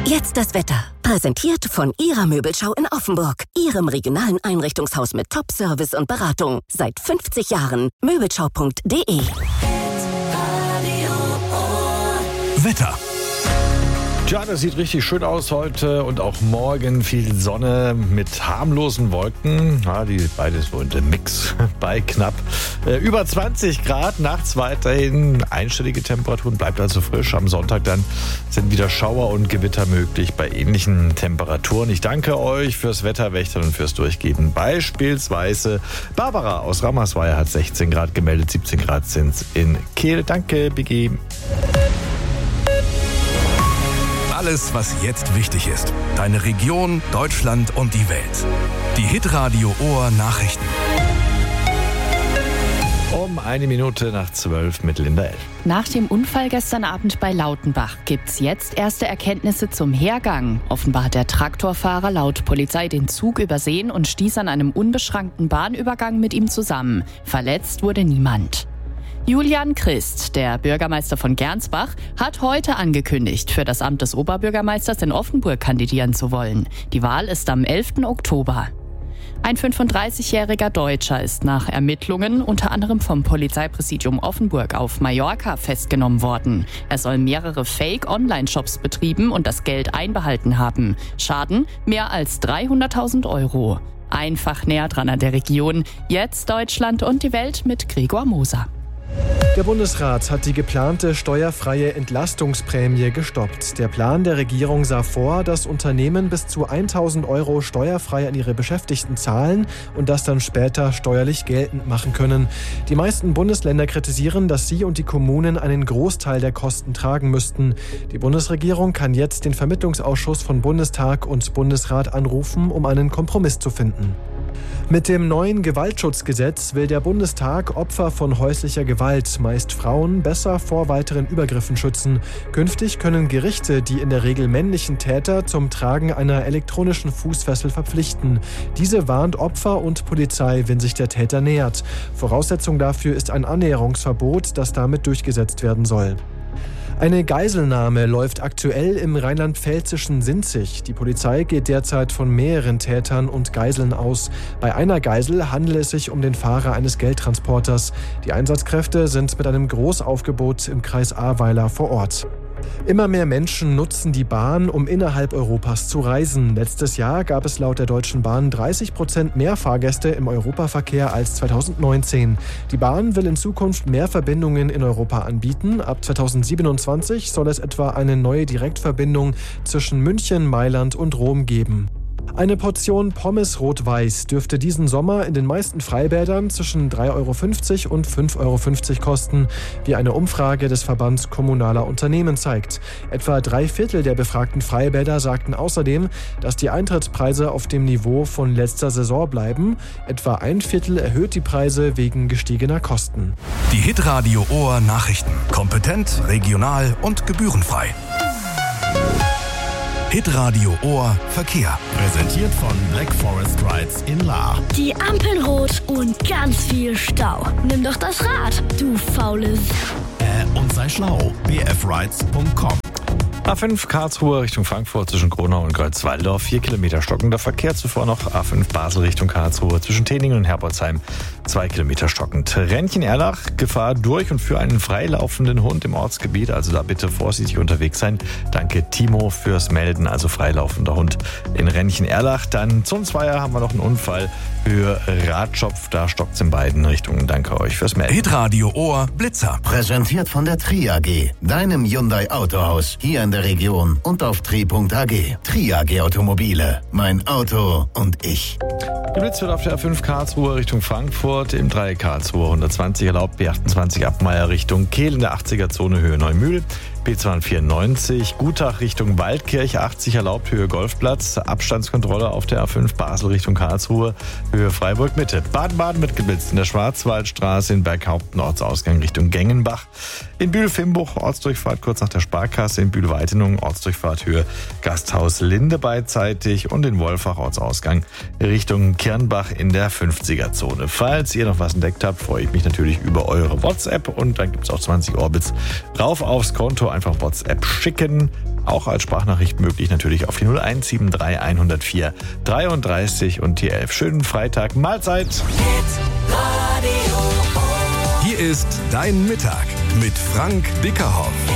Jetzt das Wetter. Präsentiert von Ihrer Möbelschau in Offenburg. Ihrem regionalen Einrichtungshaus mit Top-Service und Beratung. Seit 50 Jahren. Möbelschau.de. Wetter. Tja, das sieht richtig schön aus heute und auch morgen. Viel Sonne mit harmlosen Wolken. Ja, die beide so in dem Mix bei knapp über 20 Grad. Nachts weiterhin einstellige Temperaturen, bleibt also frisch. Am Sonntag dann sind wieder Schauer und Gewitter möglich bei ähnlichen Temperaturen. Ich danke euch fürs Wetterwächtern und fürs Durchgeben. Beispielsweise Barbara aus Rammersweier hat 16 Grad gemeldet, 17 Grad sind es in Kehl. Danke, Biggie. Alles, was jetzt wichtig ist. Deine Region, Deutschland und die Welt. Die Hitradio Ohr Nachrichten. Um 1:01 mit Linda L. Nach dem Unfall gestern Abend bei Lautenbach gibt's jetzt erste Erkenntnisse zum Hergang. Offenbar hat der Traktorfahrer laut Polizei den Zug übersehen und stieß an einem unbeschrankten Bahnübergang mit ihm zusammen. Verletzt wurde niemand. Julian Christ, der Bürgermeister von Gernsbach, hat heute angekündigt, für das Amt des Oberbürgermeisters in Offenburg kandidieren zu wollen. Die Wahl ist am 11. Oktober. Ein 35-jähriger Deutscher ist nach Ermittlungen unter anderem vom Polizeipräsidium Offenburg auf Mallorca festgenommen worden. Er soll mehrere Fake-Online-Shops betrieben und das Geld einbehalten haben. Schaden mehr als 300.000 €. Einfach näher dran an der Region. Jetzt Deutschland und die Welt mit Gregor Moser. Der Bundesrat hat die geplante steuerfreie Entlastungsprämie gestoppt. Der Plan der Regierung sah vor, dass Unternehmen bis zu 1.000 € steuerfrei an ihre Beschäftigten zahlen und das dann später steuerlich geltend machen können. Die meisten Bundesländer kritisieren, dass sie und die Kommunen einen Großteil der Kosten tragen müssten. Die Bundesregierung kann jetzt den Vermittlungsausschuss von Bundestag und Bundesrat anrufen, um einen Kompromiss zu finden. Mit dem neuen Gewaltschutzgesetz will der Bundestag Opfer von häuslicher Gewalt, meist Frauen, besser vor weiteren Übergriffen schützen. Künftig können Gerichte die in der Regel männlichen Täter zum Tragen einer elektronischen Fußfessel verpflichten. Diese warnt Opfer und Polizei, wenn sich der Täter nähert. Voraussetzung dafür ist ein Annäherungsverbot, das damit durchgesetzt werden soll. Eine Geiselnahme läuft aktuell im rheinland-pfälzischen Sinzig. Die Polizei geht derzeit von mehreren Tätern und Geiseln aus. Bei einer Geisel handelt es sich um den Fahrer eines Geldtransporters. Die Einsatzkräfte sind mit einem Großaufgebot im Kreis Ahrweiler vor Ort. Immer mehr Menschen nutzen die Bahn, um innerhalb Europas zu reisen. Letztes Jahr gab es laut der Deutschen Bahn 30% mehr Fahrgäste im Europaverkehr als 2019. Die Bahn will in Zukunft mehr Verbindungen in Europa anbieten. Ab 2027 soll es etwa eine neue Direktverbindung zwischen München, Mailand und Rom geben. Eine Portion Pommes rot-weiß dürfte diesen Sommer in den meisten Freibädern zwischen 3,50 € und 5,50 € kosten, wie eine Umfrage des Verbands Kommunaler Unternehmen zeigt. Etwa 3/4 der befragten Freibäder sagten außerdem, dass die Eintrittspreise auf dem Niveau von letzter Saison bleiben. Etwa 1/4 erhöht die Preise wegen gestiegener Kosten. Die Hitradio Ohr Nachrichten. Kompetent, regional und gebührenfrei. Hitradio Ohr Verkehr. Präsentiert von Black Forest Rides in Lahr. Die Ampeln rot und ganz viel Stau. Nimm doch das Rad, du Faules. Und sei schlau. bfrides.com. A5 Karlsruhe Richtung Frankfurt zwischen Gronau und Greifswaldorf, 4 Kilometer stockender Verkehr. Zuvor noch A5 Basel Richtung Karlsruhe zwischen Teningen und Herbolzheim, 2 Kilometer stockend. Rennchen-Erlach, Gefahr durch und für einen freilaufenden Hund im Ortsgebiet, also da bitte vorsichtig unterwegs sein. Danke Timo fürs Melden, also freilaufender Hund in Rennchen-Erlach. Dann zum Zweier haben wir noch einen Unfall, Höhe Radschopf, da stockt es in beiden Richtungen. Danke euch fürs Melden. Hitradio Ohr Blitzer. Präsentiert von der Tri AG, deinem Hyundai Autohaus, hier in der Region und auf tri.ag. Tri AG Automobile, mein Auto und ich. Der Blitz wird auf der A5 Karlsruhe Richtung Frankfurt, im Dreieck Karlsruhe 120 erlaubt, B28 Abmeier Richtung Kehl in der 80er-Zone Höhe Neumühl. B294, Gutach Richtung Waldkirch, 80 erlaubt, Höhe Golfplatz. Abstandskontrolle auf der A5 Basel Richtung Karlsruhe, Höhe Freiburg Mitte. Baden-Baden wird geblitzt in der Schwarzwaldstraße in Berghaupten, Ortsausgang Richtung Gengenbach. In Bühl-Fimbuch, Ortsdurchfahrt kurz nach der Sparkasse. In Bühl-Weidenung, Ortsdurchfahrt Höhe Gasthaus Linde beidseitig. Und in Wolfach, Ortsausgang Richtung Kirnbach in der 50er-Zone. Falls ihr noch was entdeckt habt, freue ich mich natürlich über eure WhatsApp. Und dann gibt es auch 20 Orbits rauf aufs Konto. Einfach WhatsApp schicken auch als Sprachnachricht möglich, natürlich auf die 0173 104 33 und die 11. Schönen Freitag, Mahlzeit! Hier ist Dein Mittag mit Frank Bickerhoff.